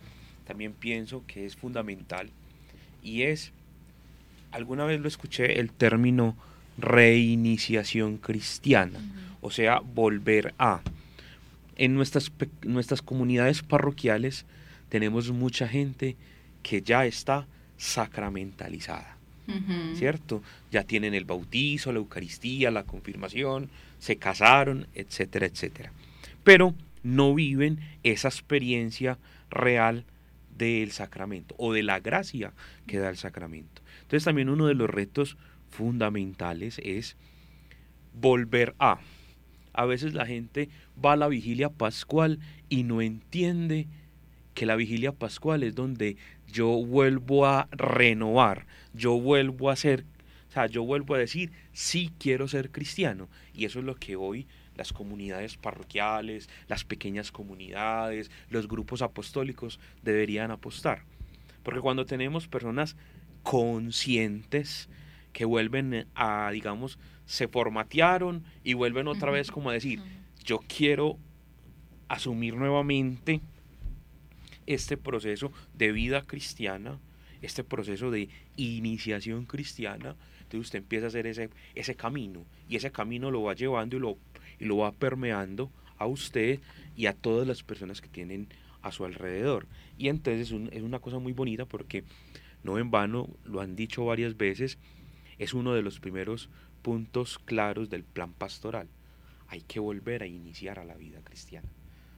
C: también pienso que es fundamental, y es, alguna vez lo escuché, el término reiniciación cristiana, o sea, volver a. En nuestras comunidades parroquiales tenemos mucha gente que ya está sacramentalizada, ¿cierto? Ya tienen el bautizo, la Eucaristía, la confirmación, se casaron, etcétera, etcétera. Pero no viven esa experiencia real del sacramento o de la gracia que da el sacramento. Entonces también uno de los retos fundamentales es volver a. A veces la gente va a la vigilia pascual y no entiende que la vigilia pascual es donde yo vuelvo a renovar, yo vuelvo a ser, o sea, yo vuelvo a decir, sí quiero ser cristiano. Y eso es lo que hoy las comunidades parroquiales, las pequeñas comunidades, los grupos apostólicos deberían apostar. Porque cuando tenemos personas conscientes que vuelven a, digamos, se formatearon y vuelven otra vez como a decir, yo quiero asumir nuevamente este proceso de vida cristiana, este proceso de iniciación cristiana. Entonces usted empieza a hacer ese camino, y ese camino lo va llevando y lo va permeando a usted y a todas las personas que tienen a su alrededor. Y entonces es una cosa muy bonita, porque no en vano, lo han dicho varias veces, es uno de los primeros puntos claros del plan pastoral. Hay que volver a iniciar a la vida cristiana.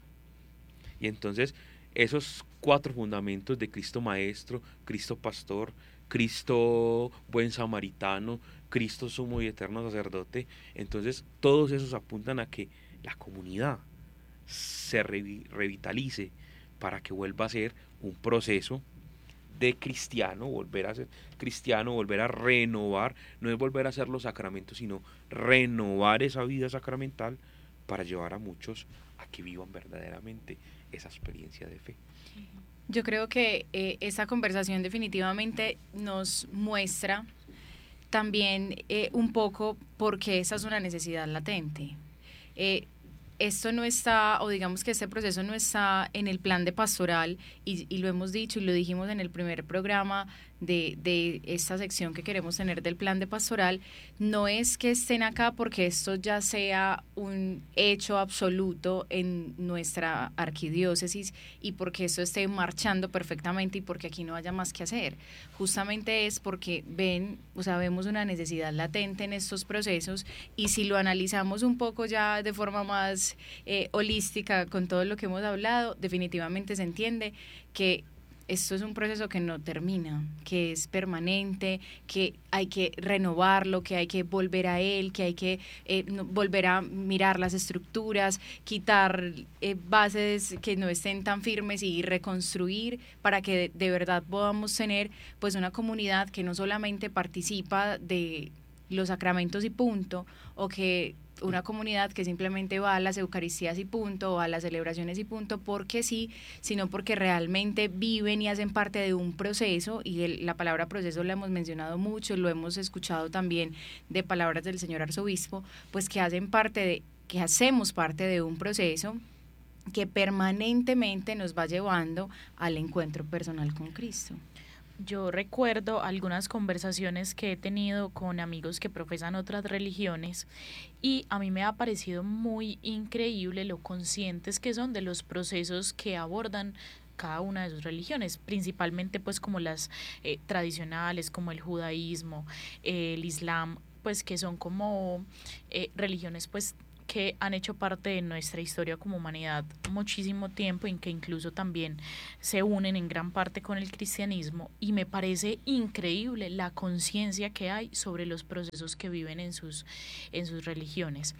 C: Y entonces esos 4 fundamentos de Cristo Maestro, Cristo Pastor, Cristo Buen Samaritano, Cristo Sumo y Eterno Sacerdote, entonces todos esos apuntan a que la comunidad se revitalice para que vuelva a ser un proceso de cristiano, volver a ser cristiano, volver a renovar, no es volver a hacer los sacramentos, sino renovar esa vida sacramental para llevar a muchos a que vivan verdaderamente esa experiencia de fe.
B: Yo creo que esa conversación definitivamente nos muestra también un poco por qué esa es una necesidad latente. Esto no está, o digamos que este proceso no está en el plan de pastoral, y lo hemos dicho y lo dijimos en el primer programa de esta sección que queremos tener del plan de pastoral. No es que estén acá porque esto ya sea un hecho absoluto en nuestra arquidiócesis y porque esto esté marchando perfectamente y porque aquí no haya más que hacer. Justamente es porque vemos una necesidad latente en estos procesos, y si lo analizamos un poco ya de forma más holística con todo lo que hemos hablado, definitivamente se entiende que esto es un proceso que no termina, que es permanente, que hay que renovarlo, que hay que volver a él, que hay que volver a mirar las estructuras, quitar bases que no estén tan firmes y reconstruir para que de verdad podamos tener pues una comunidad que no solamente participa de los sacramentos y punto, o que una comunidad que simplemente va a las Eucaristías y punto, o a las celebraciones y punto, porque sí, sino porque realmente viven y hacen parte de un proceso, y la palabra proceso la hemos mencionado mucho, lo hemos escuchado también de palabras del señor arzobispo, pues que hacemos parte de un proceso que permanentemente nos va llevando al encuentro personal con Cristo.
A: Yo recuerdo algunas conversaciones que he tenido con amigos que profesan otras religiones, y a mí me ha parecido muy increíble lo conscientes que son de los procesos que abordan cada una de sus religiones, principalmente pues como las tradicionales, como el judaísmo, el islam, pues que son como religiones pues que han hecho parte de nuestra historia como humanidad muchísimo tiempo, y que incluso también se unen en gran parte con el cristianismo, y me parece increíble la conciencia que hay sobre los procesos que viven en sus religiones.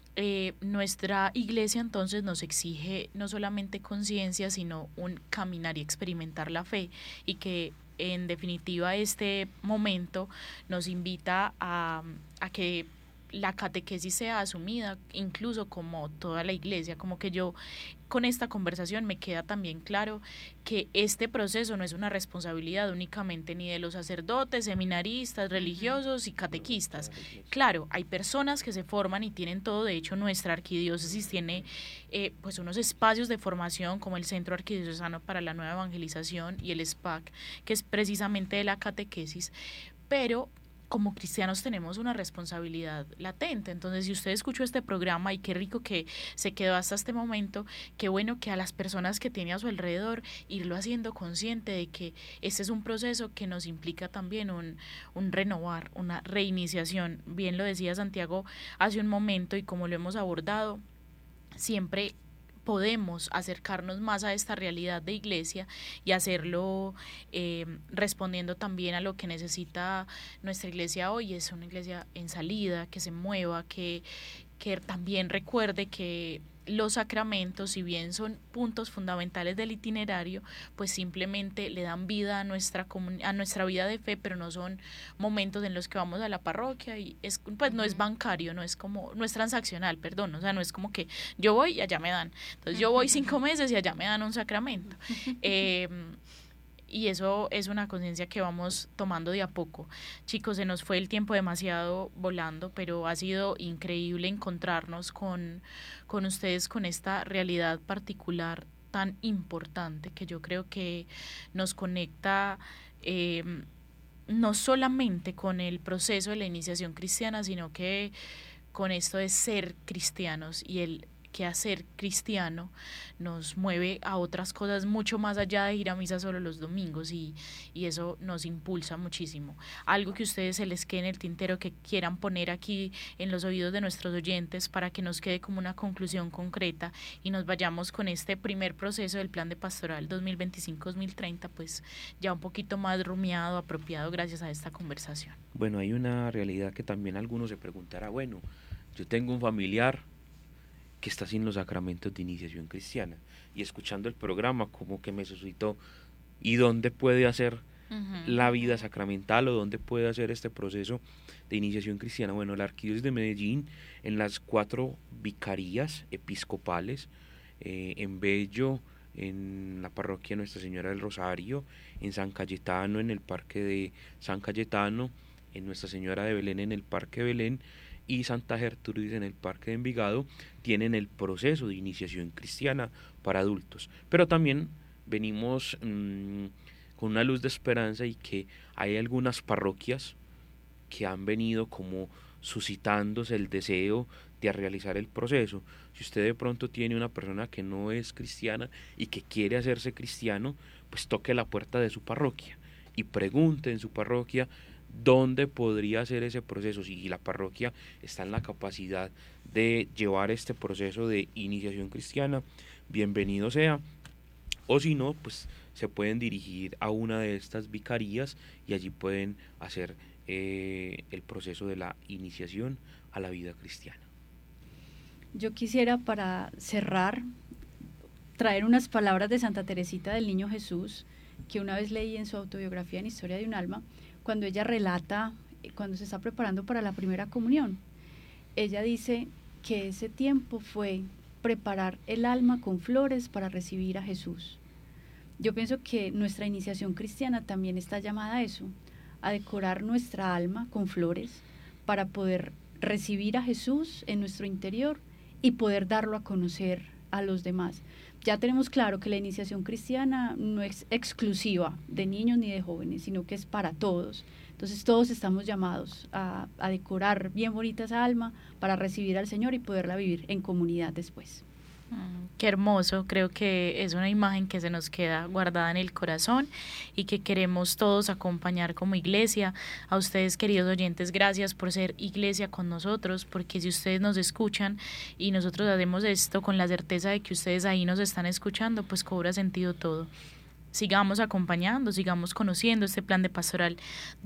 A: Nuestra iglesia entonces nos exige no solamente conciencia, sino un caminar y experimentar la fe, y que en definitiva este momento nos invita a que la catequesis sea asumida incluso como toda la iglesia, como que yo con esta conversación me queda también claro que este proceso no es una responsabilidad únicamente ni de los sacerdotes, seminaristas, religiosos y catequistas. Claro, hay personas que se forman y tienen todo, de hecho nuestra arquidiócesis tiene pues unos espacios de formación como el Centro Arquidiocesano para la Nueva Evangelización y el SPAC, que es precisamente de la catequesis, pero como cristianos tenemos una responsabilidad latente. Entonces, si usted escuchó este programa y qué rico que se quedó hasta este momento, qué bueno que a las personas que tiene a su alrededor irlo haciendo consciente de que este es un proceso que nos implica también un renovar, una reiniciación. Bien lo decía Santiago hace un momento y como lo hemos abordado, siempre podemos acercarnos más a esta realidad de iglesia y hacerlo respondiendo también a lo que necesita nuestra iglesia hoy. Es una iglesia en salida, que se mueva, que también recuerde que los sacramentos, si bien son puntos fundamentales del itinerario, pues simplemente le dan vida a nuestra vida de fe, pero no son momentos en los que vamos a la parroquia y pues no es bancario, no es transaccional, perdón, o sea, no es como que yo voy y allá me dan. Entonces yo voy 5 meses y allá me dan un sacramento. Y eso es una conciencia que vamos tomando de a poco. Chicos, se nos fue el tiempo demasiado volando, pero ha sido increíble encontrarnos con ustedes, con esta realidad particular tan importante que yo creo que nos conecta no solamente con el proceso de la iniciación cristiana, sino que con esto de ser cristianos, y el que hacer cristiano nos mueve a otras cosas mucho más allá de ir a misa solo los domingos, y eso nos impulsa muchísimo. Algo que ustedes se les quede en el tintero, que quieran poner aquí en los oídos de nuestros oyentes para que nos quede como una conclusión concreta y nos vayamos con este primer proceso del plan de pastoral 2025-2030 pues ya un poquito más rumiado, apropiado gracias a esta conversación.
C: Bueno, hay una realidad que también algunos se preguntará, bueno, yo tengo un familiar que está sin los sacramentos de iniciación cristiana, y escuchando el programa como que me suscitó, ¿y dónde puede hacer la vida sacramental o dónde puede hacer este proceso de iniciación cristiana? Bueno, la Arquidiócesis de Medellín, en las 4 vicarías episcopales, en Bello, en la parroquia Nuestra Señora del Rosario, en San Cayetano, en el Parque de San Cayetano, en Nuestra Señora de Belén, en el Parque de Belén, y Santa Gertrudis en el Parque de Envigado, tienen el proceso de iniciación cristiana para adultos. Pero también venimos con una luz de esperanza, y que hay algunas parroquias que han venido como suscitándose el deseo de realizar el proceso. Si usted de pronto tiene una persona que no es cristiana y que quiere hacerse cristiano, pues toque la puerta de su parroquia y pregunte en su parroquia dónde podría hacer ese proceso. Si la parroquia está en la capacidad de llevar este proceso de iniciación cristiana, bienvenido sea. O si no, pues se pueden dirigir a una de estas vicarías y allí pueden hacer el proceso de la iniciación a la vida cristiana.
D: Yo quisiera, para cerrar, traer unas palabras de Santa Teresita del Niño Jesús, que una vez leí en su autobiografía en Historia de un alma, cuando ella relata, cuando se está preparando para la primera comunión. Ella dice que ese tiempo fue preparar el alma con flores para recibir a Jesús. Yo pienso que nuestra iniciación cristiana también está llamada a eso, a decorar nuestra alma con flores para poder recibir a Jesús en nuestro interior y poder darlo a conocer a los demás. Ya tenemos claro que la iniciación cristiana no es exclusiva de niños ni de jóvenes, sino que es para todos. Entonces todos estamos llamados a decorar bien bonita esa alma para recibir al Señor y poderla vivir en comunidad después.
A: Qué hermoso, creo que es una imagen que se nos queda guardada en el corazón y que queremos todos acompañar como iglesia. A ustedes, queridos oyentes, gracias por ser iglesia con nosotros, porque si ustedes nos escuchan y nosotros hacemos esto con la certeza de que ustedes ahí nos están escuchando, pues cobra sentido todo. Sigamos acompañando, sigamos conociendo este plan de pastoral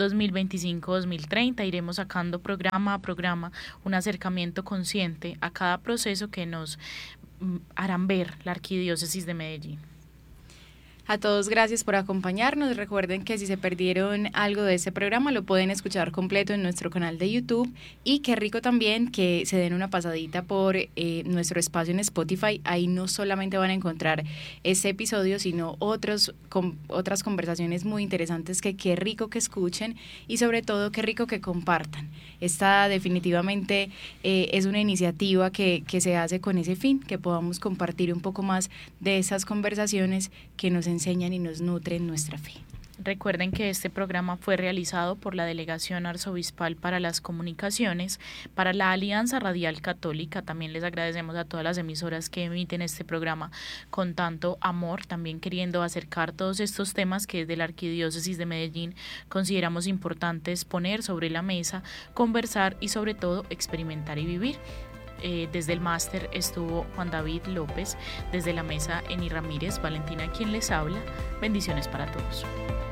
A: 2025-2030. Iremos sacando programa a programa un acercamiento consciente a cada proceso que nos harán ver la Arquidiócesis de Medellín.
B: A todos, gracias por acompañarnos. Recuerden que si se perdieron algo de este programa, lo pueden escuchar completo en nuestro canal de YouTube. Y qué rico también que se den una pasadita por nuestro espacio en Spotify. Ahí no solamente van a encontrar este episodio, sino otras conversaciones muy interesantes que qué rico que escuchen y sobre todo qué rico que compartan. Esta definitivamente es una iniciativa que se hace con ese fin, que podamos compartir un poco más de esas conversaciones que nos enseñan y nos nutren nuestra fe.
A: Recuerden que este programa fue realizado por la Delegación Arzobispal para las Comunicaciones, para la Alianza Radial Católica. También les agradecemos a todas las emisoras que emiten este programa con tanto amor, también queriendo acercar todos estos temas que desde la Arquidiócesis de Medellín consideramos importantes poner sobre la mesa, conversar y sobre todo experimentar y vivir. Desde el máster estuvo Juan David López, desde la mesa Eni Ramírez, Valentina quien les habla. Bendiciones para todos.